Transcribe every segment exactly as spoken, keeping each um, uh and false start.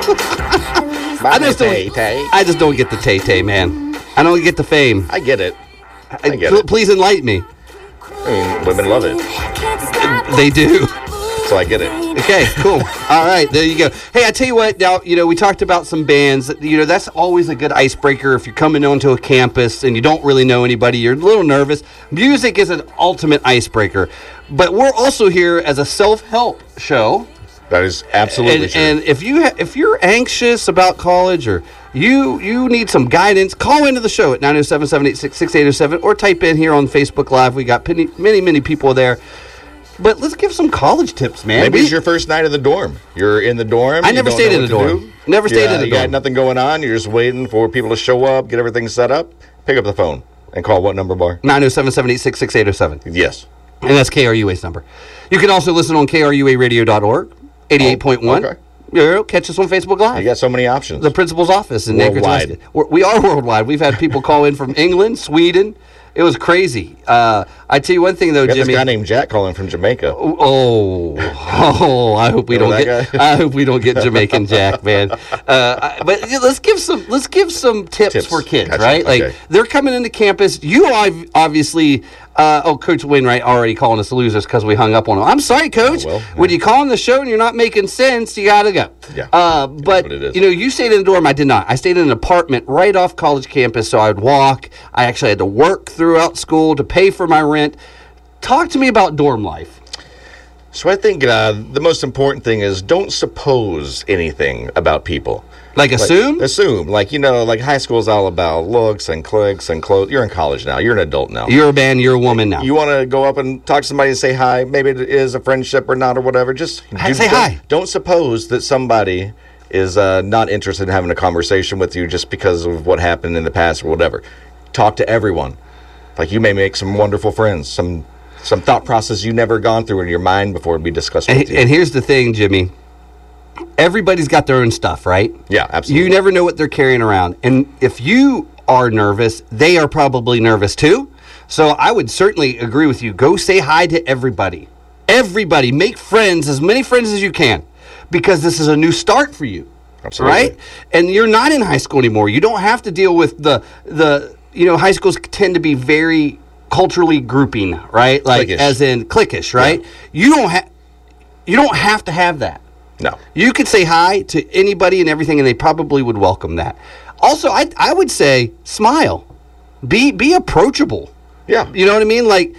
I just don't. I just don't get the Tay Tay, man. I don't get the fame. I get it. I get P- it. Please enlighten me. I mean, women love it, They do. so I get it. Okay, cool. All right, there you go. Hey, I tell you what, now, you know, we talked about some bands. You know, that's always a good icebreaker if you're coming onto a campus and you don't really know anybody. You're a little nervous. Music is an ultimate icebreaker. But we're also here as a self-help show. That is absolutely and, true. and if you ha- if you're anxious about college or you you need some guidance, call into the show at nine oh seven, seven eight six, six eight oh seven or type in here on Facebook Live. We got many, many, many people there. But let's give some college tips, man. Maybe we, it's your first night in the dorm. You're in the dorm. I you never don't stayed know in a what to dorm. do. Never stayed Yeah, in a you dorm. got nothing going on. You're just waiting for people to show up, get everything set up. Pick up the phone and call what number, Bar? nine oh seven, seven eight six, six eight oh seven. Yes. And that's K R U A's number. You can also listen on K R U A radio dot org, eighty-eight point one. Oh, okay. You know, catch us on Facebook Live. You got so many options. The principal's office in Anchorage. Worldwide. Alaska. We're, we are worldwide. We've had people call in from England, Sweden. It was crazy. Uh, I tell you one thing, though, We got Jimmy. this guy named Jack calling from Jamaica. Oh, oh! I hope we Remember don't that get. I hope we don't get Jamaican Jack, man. Uh, I- but yeah, let's give some. Let's give some tips, Tips. for kids, Gotcha. right? Like Okay. they're coming into campus. You ob- obviously. Uh, oh, Coach Wainwright already calling us losers because we hung up on him. I'm sorry, Coach. Oh, well, When yeah. you call on the show and you're not making sense, you gotta go. Yeah. Uh, but what it is. you know, you stayed in a dorm. I did not. I stayed in an apartment right off college campus, so I would walk. I actually had to work throughout school to pay for my rent. Talk to me about dorm life. So I think uh, the most important thing is don't suppose anything about people. Like assume? Like, assume. Like, you know, like high school is all about looks and clicks and clothes. You're in college now. You're an adult now. You're a man, you're a woman now. You want to go up and talk to somebody and say hi. Maybe it is a friendship or not or whatever. Just Hi- you say don't, hi. Don't suppose that somebody is uh, not interested in having a conversation with you just because of what happened in the past or whatever. Talk to everyone. Like, you may make some wonderful friends, some some thought process you never gone through in your mind before we discussed with and, you. and here's the thing, Jimmy. Everybody's got their own stuff, right? Yeah, absolutely. You never know what they're carrying around. And if you are nervous, they are probably nervous too. So I would certainly agree with you. Go say hi to everybody. Everybody. Make friends, as many friends as you can, because this is a new start for you. Absolutely. Right? And you're not in high school anymore. You don't have to deal with the, the you know, high schools tend to be very culturally grouping, right? Like Cliquish. as in cliquish, right? Yeah. You don't have you don't have to have that. No. You could say hi to anybody and everything, and they probably would welcome that. Also, I I would say smile, be be approachable. Yeah. You know what I mean? Like,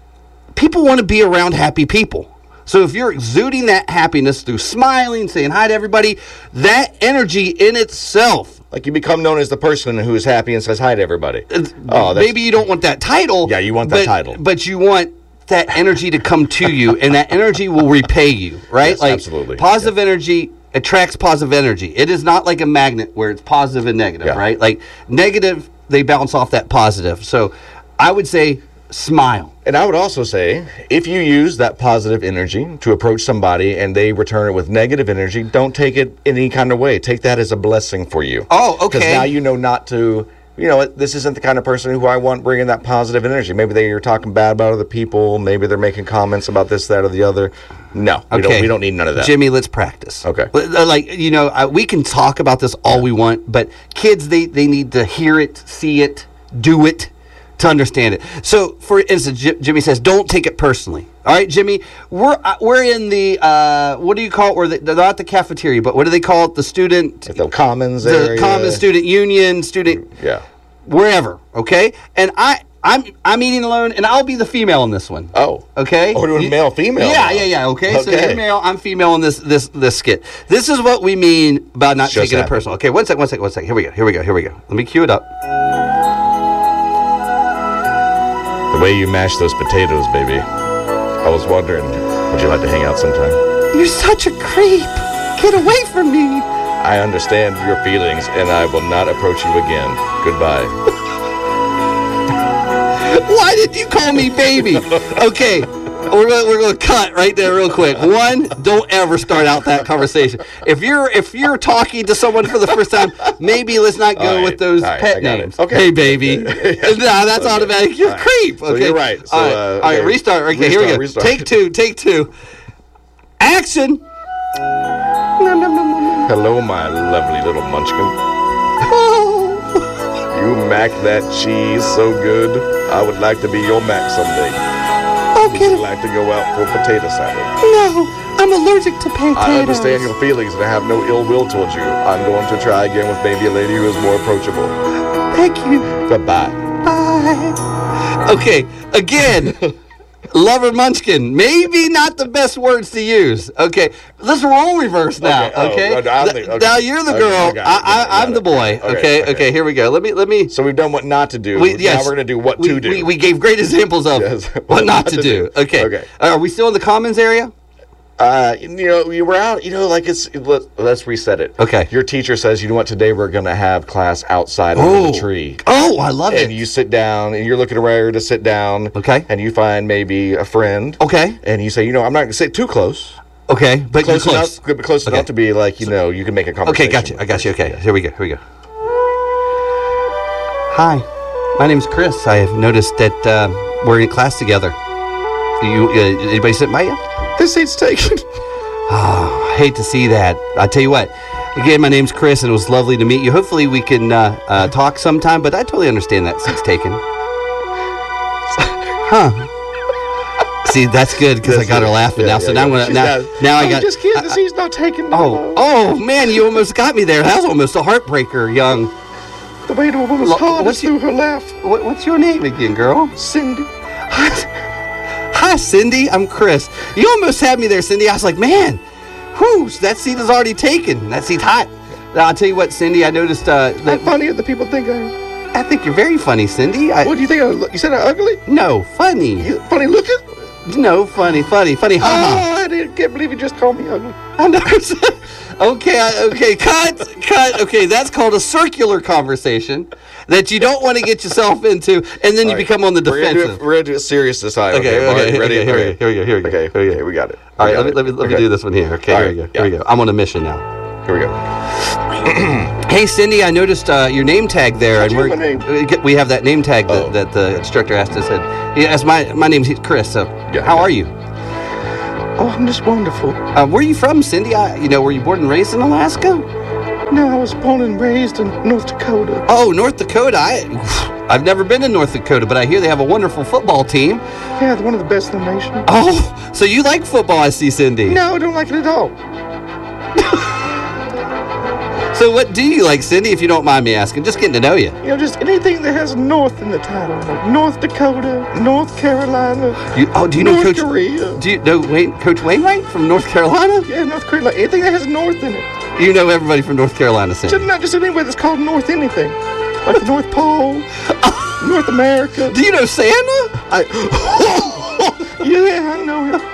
people want to be around happy people. So if you're exuding that happiness through smiling, saying hi to everybody, that energy in itself. Like, you become known as the person who is happy and says hi to everybody. Oh, that's, Maybe you don't want that title. Yeah, you want that but, title. But you want that energy to come to you, and that energy will repay you, right? Yes, like absolutely. Positive energy attracts positive energy. It is not like a magnet where it's positive and negative, Yeah. right? Like negative, they bounce off that positive. So I would say smile. And I would also say, if you use that positive energy to approach somebody and they return it with negative energy, don't take it any kind of way. Take that as a blessing for you. Oh, okay. Because now you know not to, you know, this isn't the kind of person who I want bringing that positive energy. Maybe they are talking bad about other people. Maybe they're making comments about this, that, or the other. No, we, Okay. don't, we don't need none of that. Jimmy, let's practice. Okay. L- uh, Like, you know, uh, we can talk about this all we want, but kids, they, they need to hear it, see it, do it to understand it. So, for instance, J- Jimmy says, don't take it personally. All right, Jimmy, we're uh, we're in the, uh, what do you call it? We're the, they're not the cafeteria, but what do they call it? The student, The commons the area. common student union, student, Yeah. wherever, okay? And I, I'm I'm eating alone, and I'll be the female in this one. Oh. Okay. Oh, we're doing You- male, female Yeah, now. yeah, yeah. Okay. So Okay. you're male, I'm female in this this this skit. This is what we mean about not Just taking it happened. personal. Okay, one second, one second, one second. Here we go. Here we go. Here we go. Let me cue it up. The way you mash those potatoes, baby. I was wondering, would you like to hang out sometime? You're such a creep. Get away from me. I understand your feelings, and I will not approach you again. Goodbye. Why did you call me baby? Okay. We're gonna, we're going to cut right there real quick. One, don't ever start out that conversation. If you're if you're talking to someone for the first time, maybe let's not go All right, with those all right, I pet got it. names. Okay. Okay. Hey, baby. No, that's automatic. You're a creep. So Okay. you're right. So, all right, uh, all right okay. restart. Okay, here we go. Restart, restart. Take two. Take two. Action. Nom, nom, nom, nom, nom. Hello, my lovely little munchkin. You mac that cheese so good. I would like to be your mac someday. Would Okay. you like to go out for potato salad? No, I'm allergic to potatoes. I understand your feelings and I have no ill will towards you. I'm going to try again with maybe a lady who is more approachable. Thank you. Bye-bye. Bye. Okay, again, lover munchkin. Maybe not the best words to use. Okay, let's role reverse now. Okay, oh, Okay, no, no, I'm Th- the- okay. now you're the Okay, girl. I got it, I, I got I, I'm it. the boy. Okay, Okay, okay, okay. Here we go. Let me let me. So we've done what not to do. We, yes, Now we're going to do what we, to do. We, we gave great examples of Yes, what not to do. Okay. Okay. Are we still in the commons area? Uh, you know, you were out, you know, like it's, let, let's reset it. Okay. Your teacher says, you know what, today we're going to have class outside under the tree. Oh, I love And it. you sit down, and you're looking around to sit down. Okay. And you find maybe a friend. Okay. And you say, you know, I'm not going to sit too close. Okay, but Close, you're close. enough, but close Okay. enough to be like, you know, you can make a Okay, conversation. got you. I with got you. person. Okay, here we go. Here we go. Hi, my name's Chris. I have noticed that uh, we're in class together. You, uh, anybody sitting by you? This seat's taken. Oh, I hate to see that. I tell you what. Again, my name's Chris, and it was lovely to meet you. Hopefully, we can uh, uh, talk sometime. But I totally understand that seat's taken. Huh? See, that's good because I got her laughing Yeah, now. So yeah, now, I'm yeah. gonna, She's now, got- now I I'm got. just kidding. The I- seat's not taken. No, Oh, no. oh man, you almost got me there. That was almost a heartbreaker, young. The way to a woman's Lo- heart what's is through her laugh. What, what's your name again, girl? Cindy. Hi, Cindy. I'm Chris. You almost had me there, Cindy. I was like, man, whew, that seat is already taken. That seat's hot. Now, I'll tell you what, Cindy, I noticed uh, How that funny that people think I am. I think you're very funny, Cindy. I, What do you think I look? You said I'm ugly? no, funny. You funny looking? No, funny, funny, funny. Ha ha. Oh, I didn't, can't believe you just called me ugly. I know. Okay, I- okay, cut, cut. Okay, that's called a circular conversation that you don't want to get yourself into, and then you All right. become on the We're gonna do it- defensive. We're going to do it serious this time. Okay, all okay, right, ready? okay, here we go, here we go, here we go. Okay, Here we go. okay, we got it. All We right, got let me, it. let me, let me Okay. do this one here. Okay, All here right, we go. yeah. Here we go. I'm on a mission now. Here we go. Hey, Cindy, I noticed uh, your name tag there. How'd you we're- know my name? we get- we have that name tag that, Oh. that the instructor asked us. And, yeah, as my my name's Chris. So, Yeah, how yeah. are you? Oh, I'm just wonderful. Uh, where are you from, Cindy? I, you know, were you born and raised in Alaska? No, I was born and raised in North Dakota. Oh, North Dakota. I, I've never been to North Dakota, but I hear they have a wonderful football team. Yeah, they're one of the best in the nation. Oh, so you like football, I see, Cindy. No, I don't like it at all. So what do you like, Cindy, if you don't mind me asking? Just getting to know you. You know, just anything that has North in the title. Like North Dakota, North Carolina, You, oh, do you know North Coach? Korea. Do you know Wayne, Coach Wainwright from North Carolina? Yeah, North Carolina. Anything that has North in it. You know everybody from North Carolina, Cindy. Just not just anywhere that's called North anything. Like the North Pole, North America. Do you know Santa? I, yeah, I know him.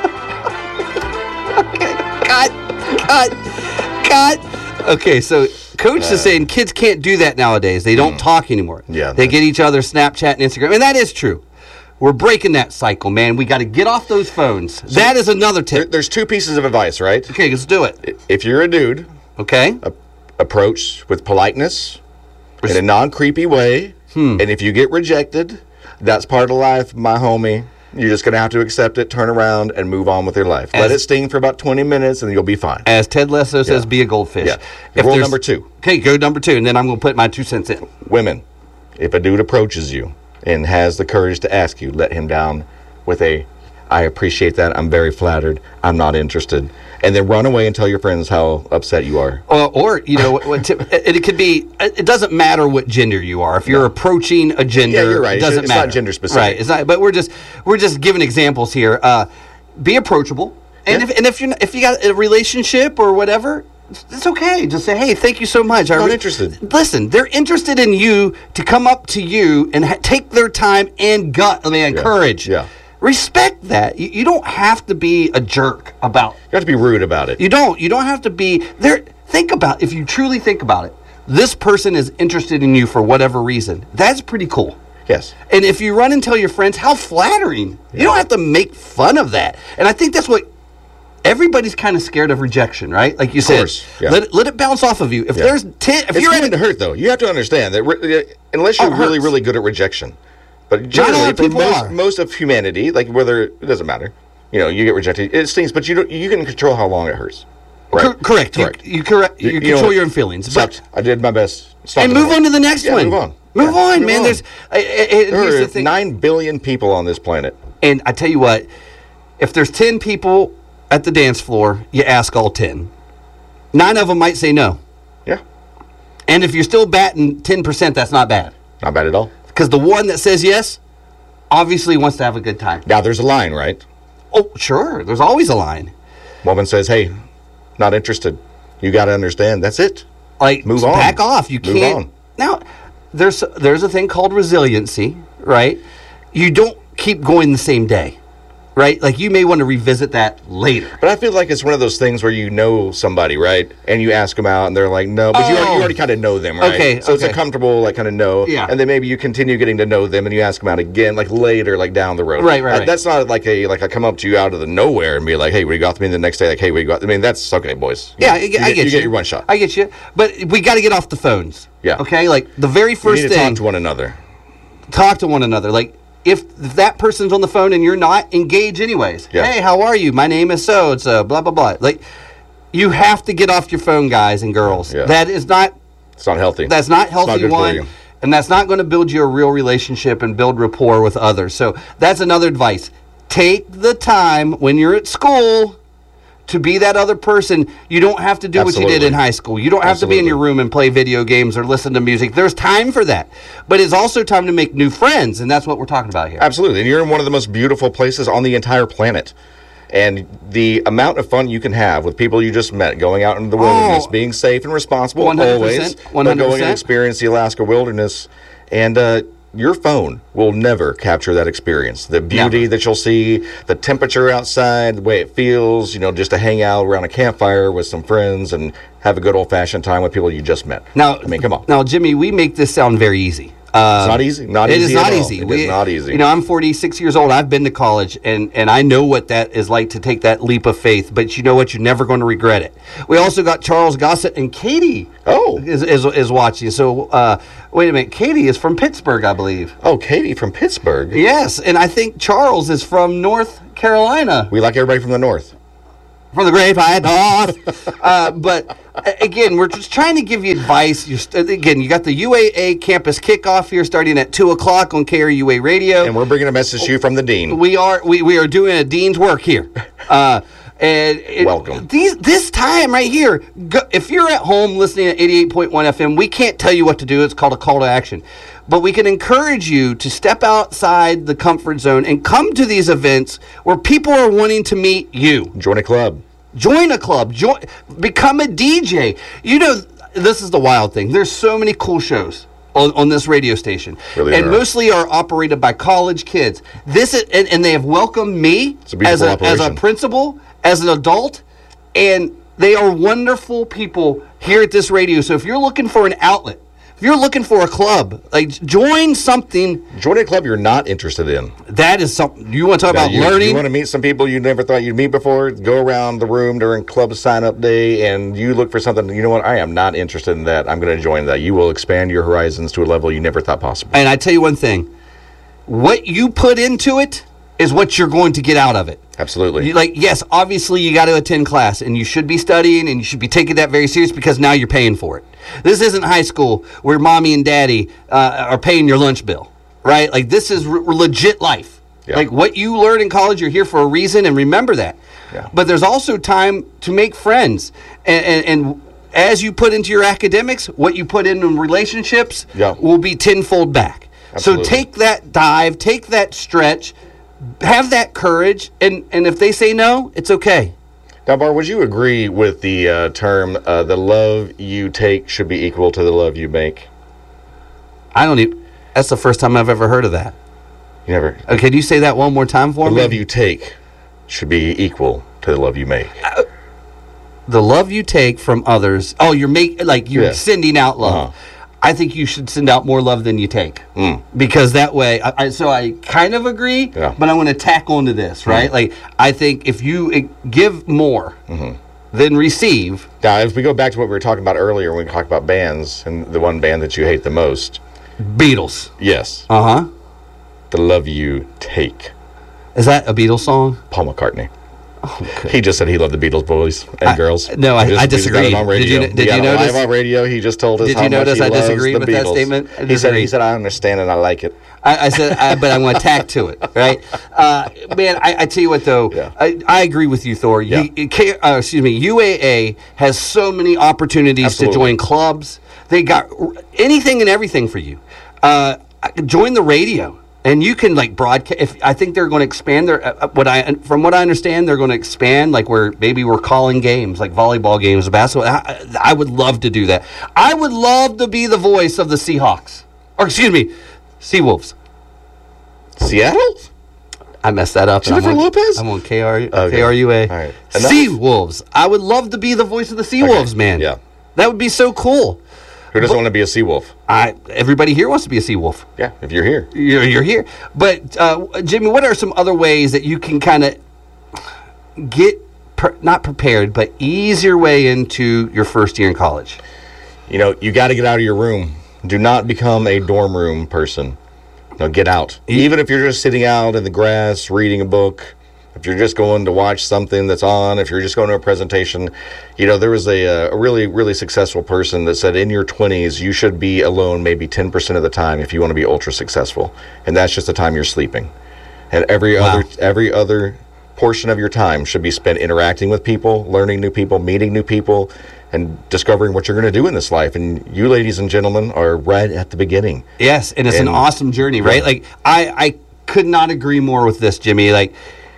Cut, cut, cut. Okay, so Coach is saying kids can't do that nowadays. They don't talk anymore. Yeah, They that- get each other Snapchat and Instagram. And that is true. We're breaking that cycle, man. We got to get off those phones. That is another There, tip. there's two pieces of advice, right? Okay, let's do it. If you're a dude, Okay? a, approach with politeness, in a non-creepy way, Hmm. and if you get rejected, that's part of life, my homie. You're just going to have to accept it, turn around, and move on with your life. Let As- it sting for about twenty minutes, and you'll be fine. As Ted Lasso says, Yeah. be a goldfish. Yeah. If Rule there's- number two. Okay, go number two, and then I'm going to put my two cents in. Women, if a dude approaches you and has the courage to ask you, let him down with a, I appreciate that, I'm very flattered, I'm not interested. And then run away and tell your friends how upset you are. Or, or you know, what, what tip, it, it could be. It doesn't matter what gender you are. If you're approaching a gender, Yeah, you're right. it It's- doesn't it's not matter. gender specific. right? It's not. But we're just we're just giving examples here. Uh, be approachable, and Yeah. if and if you're not, if you got a relationship or whatever, it's, it's okay. Just say, hey, thank you so much. I Not re- interested. Listen, they're interested in you to come up to you and ha- take their time and gut. I mean, Yeah. courage. Yeah. Respect that. You, you don't have to be a jerk about You have to be rude about it. you don't. You don't have to be there. Think about if you truly think about it. This person is interested in you for whatever reason. That's pretty cool. Yes. And if you run and tell your friends, how flattering. You don't have to make fun of that. And I think that's what everybody's kind of scared of rejection, right? Like you said, course, yeah. let it, let it bounce off of you. If Yeah. there's ten, if It's you're going at to a, hurt, though. You have to understand that re- unless you're Oh, it really, hurts. really good at rejection. But a lot generally, of for people most, are. most of humanity, like whether it doesn't matter, you know, you get rejected, it stings, but you don't, you can control how long it hurts. Right. Cor- correct. Correct. You, you correct. You, You- you control know, your own feelings. But Sucked. I did my best. Stop and it. move on to the next Yeah, one. move on. Move Yeah, on, move man. on. There's I, I, I, here's There the are thing. nine billion people on this planet. And I tell you what, if there's ten people at the dance floor, you ask all ten. Nine of them might say no. Yeah. And if you're still batting ten percent, that's not bad. Not bad at all. Because the one that says yes obviously wants to have a good time. Now, there's a line, right? Oh, sure. There's always a line. Woman says, hey, not interested. You got to understand. That's it. Like, Move on. back off. You Move can't. on. Now, there's there's a thing called resiliency, right? You don't keep going the same day, right? Like, you may want to revisit that later. But I feel like it's one of those things where you know somebody, right? And you ask them out, and they're like, no. But you, already, Oh. you already kind of know them, right? Okay, So it's okay. a comfortable, like, kind of know. Yeah. And then maybe you continue getting to know them, and you ask them out again, like, later, like, down the road. Right, right, Uh, right. That's not like a, like, I come up to you out of the nowhere and be like, hey, what you got to me the next day? Like, hey, what you got? I mean, that's, okay, boys. Yeah, You I, get- I you get you. You get your one shot. I get you. But we got to get off the phones. Yeah. Okay? Like, the very We first need to thing, talk to one another. talk to one another. Like, if, if that person's on the phone and you're not, engage anyways. Yeah. Hey, how are you? My name is so and so, blah, blah, blah. Like, you have to get off your phone, guys and girls. Yeah. That is not It's not healthy. That's not It's not healthy, good for one. you. And that's not going to build you a real relationship and build rapport with others. So that's another advice. Take the time when you're at school to be that other person. You don't have to do what you did Absolutely. in high school. You don't have to be in Absolutely. your room and play video games or listen to music. There's time for that. But it's also time to make new friends, and that's what we're talking about here. Absolutely. And you're in one of the most beautiful places on the entire planet. And the amount of fun you can have with people you just met, going out into the wilderness, Oh. being safe and responsible one hundred always, percent, but one hundred going percent. and experience the Alaska wilderness. And uh, your phone will never capture that experience. The beauty Never. that you'll see, the temperature outside, the way it feels, you know, just to hang out around a campfire with some friends and have a good old-fashioned time with people you just met. Now, I mean, come on. Now, Jimmy, we make this sound very easy. Uh, It's not easy. Not it easy is not at all. easy. It We- is not easy. You know, I'm forty-six years old. I've been to college, and, and I know what that is like to take that leap of faith. But you know what? You're never going to regret it. We also got Charles Gossett and Katie. Oh. is is, is watching. So uh, wait a minute. Katie is from Pittsburgh, I believe. Oh, Katie from Pittsburgh. Yes, and I think Charles is from North Carolina. We like everybody from the north. From the Great High North. uh, but a- again, we're just trying to give you advice. You're st- again, you got the U A A campus kickoff here starting at two o'clock on K R U A Radio. And we're bringing a message to you from the dean. we are we, we are doing a dean's work here. Uh, and it- Welcome. These this time right here, go, if you're at home listening at eighty-eight point one F M, we can't tell you what to do. It's called a call to action. But we can encourage you to step outside the comfort zone and come to these events where people are wanting to meet you. Join a club. Join a club. Join, become a D J. You know, this is the wild thing. There's so many cool shows on, on this radio station, Really and there are. mostly are operated by college kids. This is, and, and they have welcomed me It's a beautiful as a as a operation. principal, as an adult, and they are wonderful people here at this radio. So if you're looking for an outlet, if you're looking for a club, like join something Join a club you're not interested in. that is something you want to talk Now, about you, learning. You want to meet some people you never thought you'd meet before? Go around the room during club sign-up day, and you look for something. You know what? I am not interested in that. I'm going to join that. You will expand your horizons to a level you never thought possible. And I tell you one thing, what you put into it is what you're going to get out of it. Absolutely. You, like, yes, obviously you got to attend class, and you should be studying, and you should be taking that very serious because now you're paying for it. This isn't high school where mommy and daddy uh, are paying your lunch bill, right? Like, this is r- legit life. Yeah. Like, what you learn in college, you're here for a reason, and remember that. Yeah. But there's also time to make friends, and, and, and as you put into your academics, what you put in relationships Yeah. will be tenfold back. Absolutely. So take that dive, take that stretch, have that courage, and, and if they say no, it's okay. Now, Bar, would you agree with the uh, term, uh, the love you take should be equal to the love you make? I don't even, that's the first time I've ever heard of that. You never. Uh, can you say that one more time for The me? love you take should be equal to the love you make. The love you take from others, oh, you're make, like you're Yeah. sending out love. Uh-huh. I think you should send out more love than you take. Mm. Because that way, I, I, so I kind of agree, Yeah. but I'm going to tack onto this, right? Like, I think if you uh, give more Mm-hmm. than receive, Now, if we go back to what we were talking about earlier when we talked about bands and the one band that you hate the most, Beatles. yes, Uh huh. the love you take, Is that a Beatles song? Paul McCartney. Okay. He just said he loved the Beatles boys and I- girls. no, I- We just- I we just got it disagreed. on Did you- radio. did We got you it notice- live on radio? He just told us Did how you notice much I he loves disagreed the with that Beatles. statement? I He said, he disagreed. said, I understand and I like it. I, I said, I, but I'm going to tack to it, right? Uh, man, I, I tell you what, though, Yeah. I, I agree with you, Thor. Yeah. You, K, uh, excuse me, U A A has so many opportunities Absolutely. to join clubs. They got anything and everything for you. Uh, join the radio. And you can like broadcast. If I think they're going to expand their uh, what I from what I understand, they're going to expand like where maybe we're calling games like volleyball games, basketball. I, I would love to do that. I would love to be the voice of the Seahawks, or excuse me, Seawolves. Seattle? I messed that up. and Jennifer I'm on, Lopez? I'm on K R Okay. K R U A. All right. Enough. Seawolves. I would love to be the voice of the Seawolves, Okay. man. Yeah. That would be so cool. Who doesn't want to be a Seawolf? I everybody here wants to be a Seawolf. Yeah, if you're here. You're, you're here. But, uh, Jimmy, what are some other ways that you can kind of get, per, not prepared, but ease your way into your first year in college? You know, you got to get out of your room. Do not become a dorm room person. No, get out. Even if you're just sitting out in the grass reading a book, if you're just going to watch something that's on, if you're just going to a presentation, you know, there was a, uh, a really, really successful person that said in your twenties, you should be alone maybe ten percent of the time if you want to be ultra successful. And that's just the time you're sleeping. And every Wow. other every other portion of your time should be spent interacting with people, learning new people, meeting new people, and discovering what you're going to do in this life. And you, ladies and gentlemen, are right at the beginning. Yes, and it's And- an awesome journey, right? Yeah. Like I, I could not agree more with this, Jimmy. Like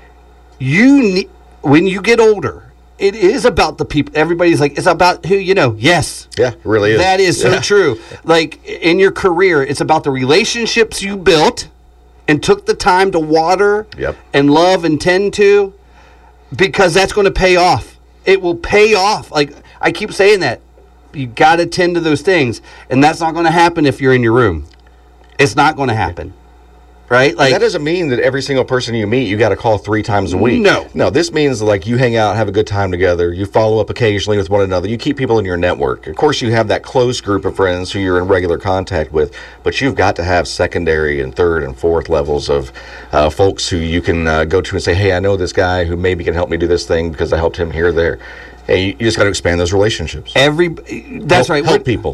you need when you get older, it is about the people. Everybody's like, it's about who you know. Yes, Yeah, it really is. that is so Yeah. true. Like in your career, it's about the relationships you built and took the time to water Yep. and love and tend to, because that's going to pay off. It will pay off. Like I keep saying that. You got to tend to those things, and that's not going to happen if you're in your room. It's not going to happen, right? Like that doesn't mean that every single person you meet you got to call three times a week. No. no. This means like you hang out, have a good time together. You follow up occasionally with one another. You keep people in your network. Of course, you have that close group of friends who you're in regular contact with, but you've got to have secondary and third and fourth levels of uh, folks who you can uh, go to and say, "Hey, I know this guy who maybe can help me do this thing because I helped him here, or there." Hey, you, you just got to expand those relationships. every. That's Help- right. Help When- people.